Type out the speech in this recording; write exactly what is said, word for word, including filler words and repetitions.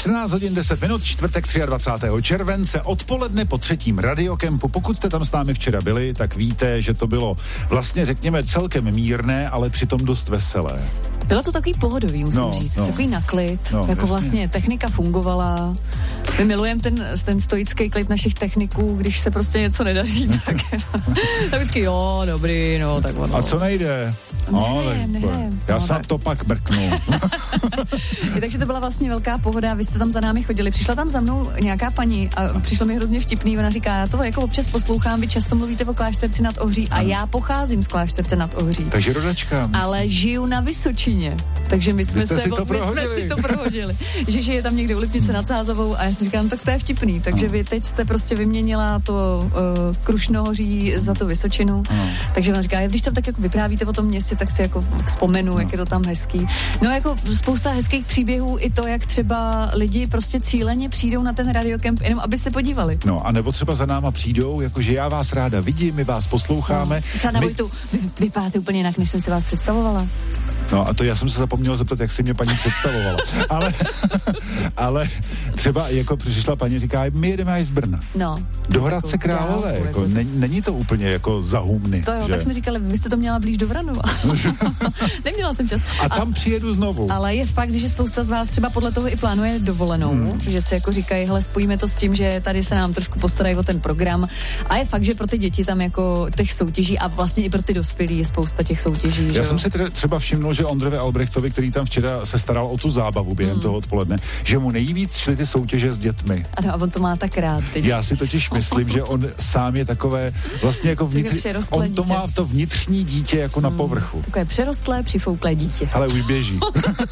čtrnáct hodin deset minut, čtvrtek dvacátého třetího července, odpoledne po třetím radiokempu. Pokud jste tam s námi včera byli, tak víte, že to bylo vlastně, řekněme, celkem mírné, ale přitom dost veselé. Bylo to takový pohodový, musím no, říct, no. takový naklid, no, jako jasně. vlastně technika fungovala. My milujeme ten, ten stoický klid našich techniků, když se prostě něco nedaří, tak, tak vždycky jo, dobrý, no, tak ono. A co nejde? No, ne, ne, ne. Já no, jsem tak. to pak mrknu. Takže to byla vlastně velká pohoda, vy jste tam za námi chodili. Přišla tam za mnou nějaká paní a přišlo mi hrozně vtipný, ona říká, já to jako občas poslouchám, vy často mluvíte o Klášterci nad Ohří a já pocházím z Klášterce nad Ohří. Takže rodačka. Myslím. Ale žiju na Vysočině, takže my jsme, se, si to my jsme si to prohodili. Že žije tam někde u Lipnice nad Sázovou a já si říkám, tak to je vtipný. Takže vy teď jste prostě vyměnila to uh, Krušnohoří za tu Vysočinu. Ano. Takže ona říká, když tam tak jako vyprávíte o tom městě, tak si jako vzpomenu, no. jak je to tam hezký. No jako spousta hezkých příběhů i to, jak třeba lidi prostě cíleně přijdou na ten radiokemp, jenom aby se podívali. No a nebo třeba za náma přijdou, jakože já vás ráda vidím, my vás posloucháme. No, třeba na my... Vojtu, vy, vypadáte úplně jinak, než jsem si vás představovala. No a to já jsem se zapomněl zeptat, jak si mě paní představovala. ale, ale třeba jako přišla paní, říká, my jedeme až z Brna. No. Do Hradce Králové, jako, jako není, není to úplně jako za humny. To jo, že? tak jsme říkali, vy jste to měla blíž do Vranova. Neměla jsem čas. A tam a, přijedu znovu. Ale je fakt, že spousta z vás třeba podle toho i plánuje dovolenou, hmm. že se jako říkají, hele, spojíme to s tím, že tady se nám trošku postarají o ten program. A je fakt, že pro ty děti tam jako těch soutěží a vlastně i pro ty dospělí je spousta těch soutěží. Já že jsem si třeba všimnul, že Ondrovi Albrechtovi, který tam včera se staral o tu zábavu během hmm. toho odpoledne, že mu nejvíc šly ty soutěže s dětmi. Ano, a on to má tak rád. Teď. Já si totiž myslím, že on sám je takové vlastně jako vnitř... On to má to vnitřní dítě jako hmm. na povrchu. Takové přerostlé, přifouklé dítě. Ale už běží.